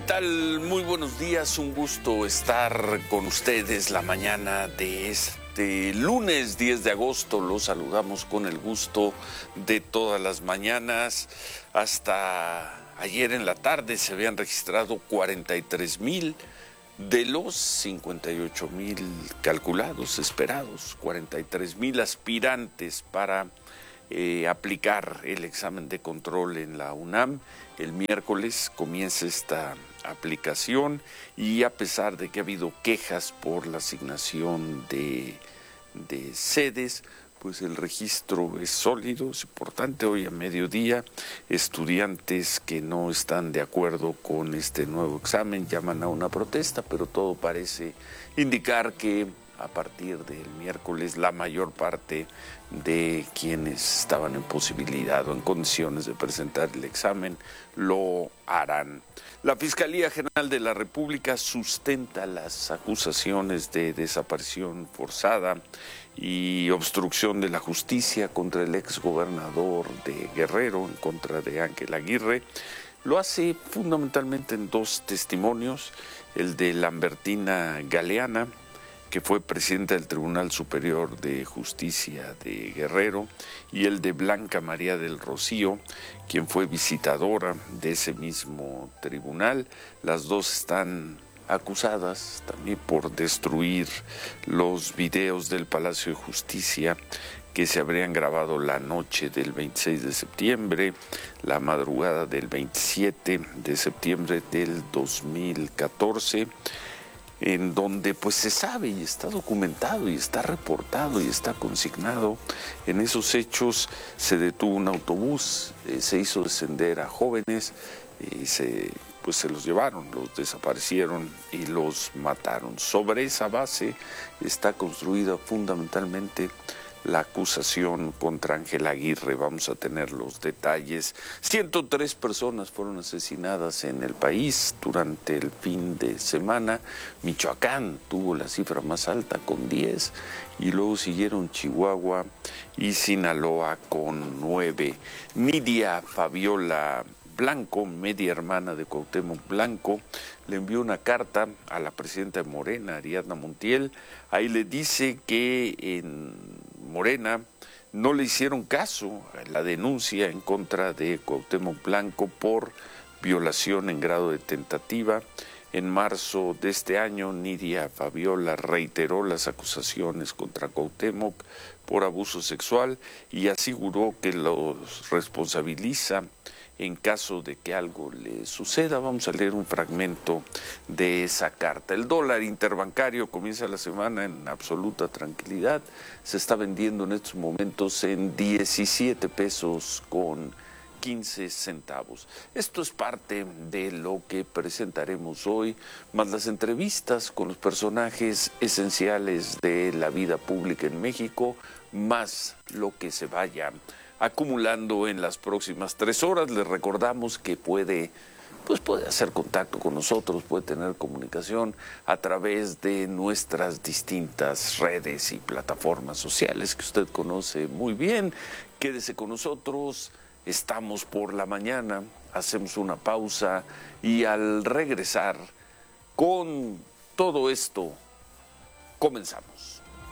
tal? Muy buenos días, un gusto estar con ustedes la mañana de este lunes 10 de agosto. Los saludamos con el gusto de todas las mañanas. Hasta ayer en la tarde se habían registrado 43,000 de los 58,000 calculados, esperados, 43,000 aspirantes para aplicar el examen de control en la UNAM. El miércoles comienza esta aplicación y a pesar de que ha habido quejas por la asignación de sedes, pues el registro es sólido, es importante. Hoy a mediodía, estudiantes que no están de acuerdo con este nuevo examen llaman a una protesta, pero todo parece indicar que a partir del miércoles la mayor parte de quienes estaban en posibilidad o en condiciones de presentar el examen lo harán. La Fiscalía General de la República sustenta las acusaciones de desaparición forzada y obstrucción de la justicia contra el exgobernador de Guerrero, en contra de Ángel Aguirre. Lo hace fundamentalmente en dos testimonios, el de Lambertina Galeana, que fue presidenta del Tribunal Superior de Justicia de Guerrero, y el de Blanca María del Rocío, quien fue visitadora de ese mismo tribunal. Las dos están acusadas también por destruir los videos del Palacio de Justicia que se habrían grabado la noche del 26 de septiembre, la madrugada del 27 de septiembre del 2014, en donde pues se sabe y está documentado y está reportado y está consignado. En esos hechos se detuvo un autobús, se hizo descender a jóvenes y se los llevaron, los desaparecieron y los mataron. Sobre esa base está construida fundamentalmente la acusación contra Ángel Aguirre. Vamos a tener los detalles. 103 personas fueron asesinadas en el país durante el fin de semana. Michoacán tuvo la cifra más alta con 10 y luego siguieron Chihuahua y Sinaloa con 9. Nidia Fabiola Blanco, media hermana de Cuauhtémoc Blanco, le envió una carta a la presidenta de Morena, Ariadna Montiel. Ahí le dice que en Morena no le hicieron caso a la denuncia en contra de Cuauhtémoc Blanco por violación en grado de tentativa. En marzo de este año, Nidia Fabiola reiteró las acusaciones contra Cuauhtémoc por abuso sexual y aseguró que los responsabiliza en caso de que algo le suceda. Vamos a leer un fragmento de esa carta. El dólar interbancario comienza la semana en absoluta tranquilidad. Se está vendiendo en estos momentos en 17 pesos con 15 centavos. Esto es parte de lo que presentaremos hoy, más las entrevistas con los personajes esenciales de la vida pública en México, más lo que se vaya acumulando en las próximas 3 horas. Les recordamos que puede hacer contacto con nosotros, puede tener comunicación a través de nuestras distintas redes y plataformas sociales que usted conoce muy bien. Quédese con nosotros, estamos por la mañana, hacemos una pausa y al regresar con todo esto, comenzamos.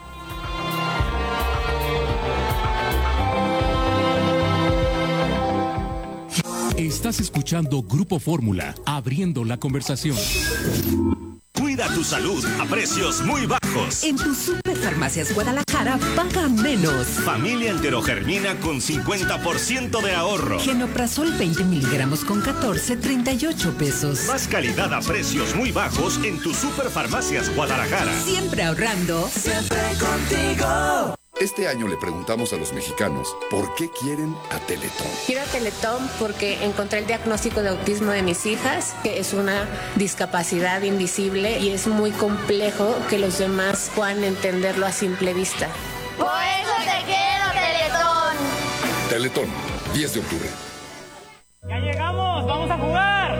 Estás escuchando Grupo Fórmula, abriendo la conversación. Cuida tu salud a precios muy bajos. En tu Superfarmacias Guadalajara, paga menos. Familia enterogermina con 50% de ahorro. Genoprazol 20 miligramos con 14, 38 pesos. Más calidad a precios muy bajos en tu Superfarmacias Guadalajara. Siempre ahorrando. Siempre contigo. Este año le preguntamos a los mexicanos por qué quieren a Teletón. Quiero a Teletón porque encontré el diagnóstico de autismo de mis hijas, que es una discapacidad invisible y es muy complejo que los demás puedan entenderlo a simple vista. Por eso te quiero, Teletón. Teletón, 10 de octubre. ¡Ya llegamos! ¡Vamos a jugar!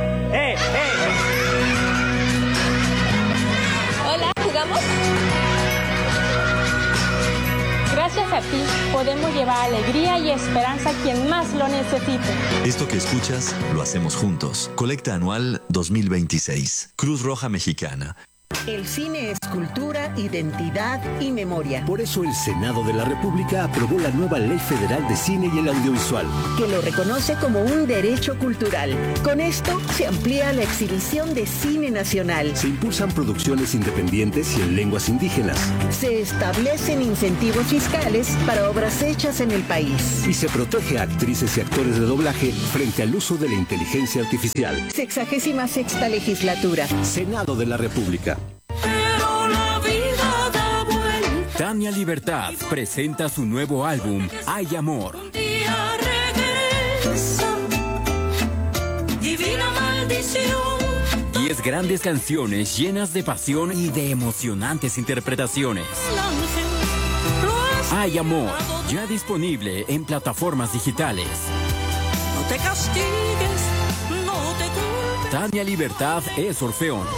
Hola, ¿jugamos? Gracias a ti, podemos llevar alegría y esperanza a quien más lo necesite. Esto que escuchas, lo hacemos juntos. Colecta anual 2026. Cruz Roja Mexicana. El cine es cultura, identidad y memoria. Por eso el Senado de la República aprobó la nueva Ley Federal de Cine y el Audiovisual, que lo reconoce como un derecho cultural. Con esto se amplía la exhibición de cine nacional. Se impulsan producciones independientes y en lenguas indígenas. Se establecen incentivos fiscales para obras hechas en el país. Y se protege a actrices y actores de doblaje frente al uso de la inteligencia artificial. 66ª legislatura. Senado de la República. Tania Libertad presenta su nuevo álbum, Hay Amor. 10 grandes canciones llenas de pasión y de emocionantes interpretaciones. Hay Amor, ya disponible en plataformas digitales. No te castigues, no te culpes. Tania Libertad es Orfeón.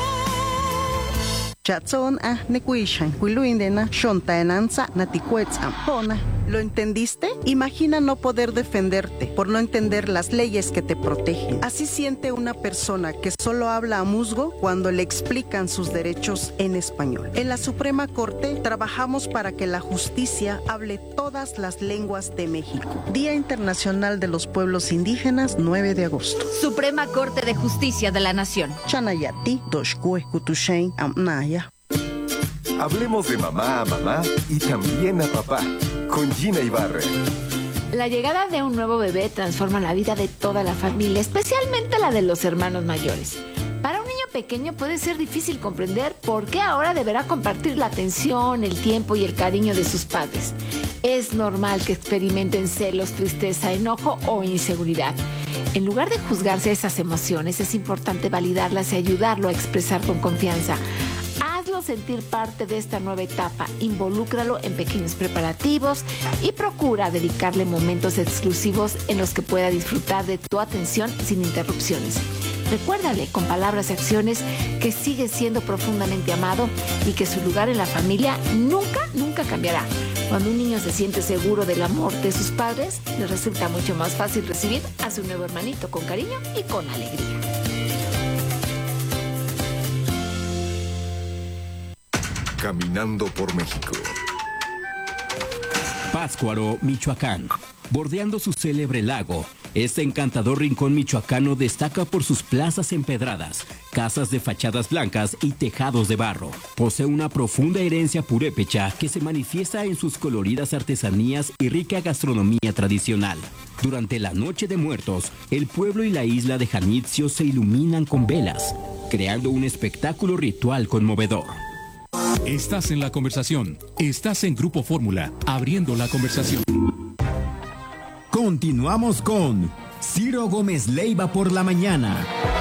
¿Lo entendiste? Imagina no poder defenderte por no entender las leyes que te protegen. Así siente una persona que solo habla a musgo cuando le explican sus derechos en español. En la Suprema Corte trabajamos para que la justicia hable todas las lenguas de México. Día Internacional de los Pueblos Indígenas, 9 de agosto. Suprema Corte de Justicia de la Nación. Chanayati, Doshkue, Kutushen, Amnaya. Hablemos de mamá a mamá y también a papá, con Gina Ibarra. La llegada de un nuevo bebé transforma la vida de toda la familia, especialmente la de los hermanos mayores. Para un niño pequeño puede ser difícil comprender por qué ahora deberá compartir la atención, el tiempo y el cariño de sus padres. Es normal que experimenten celos, tristeza, enojo o inseguridad. En lugar de juzgarse esas emociones, es importante validarlas y ayudarlo a expresar con confianza. Hazlo sentir parte de esta nueva etapa, involúcralo en pequeños preparativos y procura dedicarle momentos exclusivos en los que pueda disfrutar de tu atención sin interrupciones. Recuérdale con palabras y acciones que sigue siendo profundamente amado y que su lugar en la familia nunca cambiará. Cuando un niño se siente seguro del amor de sus padres, le resulta mucho más fácil recibir a su nuevo hermanito con cariño y con alegría. Caminando por México. Pátzcuaro, Michoacán. Bordeando su célebre lago, este encantador rincón michoacano destaca por sus plazas empedradas, casas de fachadas blancas y tejados de barro. Posee una profunda herencia purépecha que se manifiesta en sus coloridas artesanías y rica gastronomía tradicional. Durante la Noche de Muertos, el pueblo y la isla de Janitzio se iluminan con velas, creando un espectáculo ritual conmovedor. Estás en la conversación. Estás en Grupo Fórmula, abriendo la conversación. Continuamos con Ciro Gómez Leiva por la mañana.